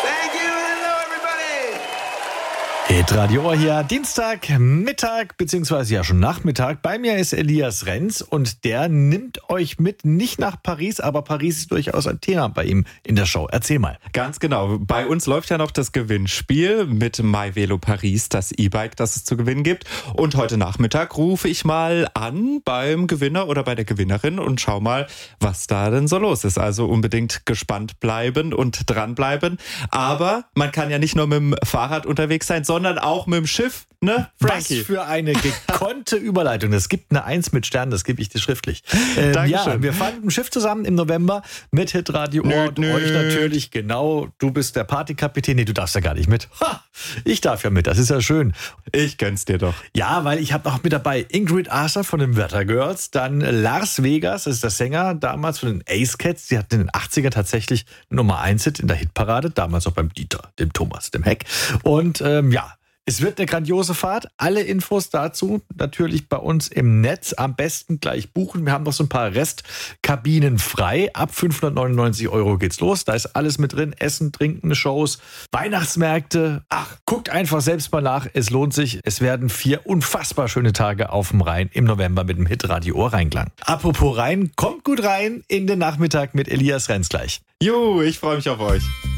Thank you. Hello, everybody. Hitradio Ohr hier, Dienstag, Mittag, beziehungsweise ja schon Nachmittag. Bei mir ist Elias Renz und der nimmt euch mit, nicht nach Paris, aber Paris ist durchaus ein Thema bei ihm in der Show. Erzähl mal. Ganz genau. Bei uns läuft ja noch das Gewinnspiel mit MyVelo Paris, das E-Bike, das es zu gewinnen gibt. Und heute Nachmittag rufe ich mal an beim Gewinner oder bei der Gewinnerin und schau mal, was da denn so los ist. Also unbedingt gespannt bleiben und dranbleiben. Aber man kann ja nicht nur mit dem Fahrrad unterwegs sein, sondern auch mit dem Schiff, ne, Frankie? Was für eine gekonnte Überleitung. Es gibt eine 1 mit Sternen, das gebe ich dir schriftlich. Dankeschön. Ja, wir fahren mit dem Schiff zusammen im November mit Hitradio Ohr und euch natürlich. Genau, du bist der Partykapitän. Nee, du darfst ja gar nicht mit. Ha, ich darf ja mit, das ist ja schön. Ich gönn's dir doch. Ja, weil ich habe noch mit dabei Ingrid Arthur von den Wörter Girls, dann Lars Vegas, das ist der Sänger damals von den Ace Cats. Die hatten in den 80ern tatsächlich Nummer 1-Hit in der Hitparade, damals auch beim Dieter, dem Thomas, dem Heck. Und ja, es wird eine grandiose Fahrt. Alle Infos dazu natürlich bei uns im Netz. Am besten gleich buchen. Wir haben noch so ein paar Restkabinen frei. Ab 599 € geht's los. Da ist alles mit drin. Essen, Trinken, Shows, Weihnachtsmärkte. Ach, guckt einfach selbst mal nach. Es lohnt sich. Es werden 4 unfassbar schöne Tage auf dem Rhein im November mit dem Hitradio Ohr Rheinklang. Apropos Rhein, kommt gut rein in den Nachmittag mit Elias Renz gleich. Jo, ich freue mich auf euch.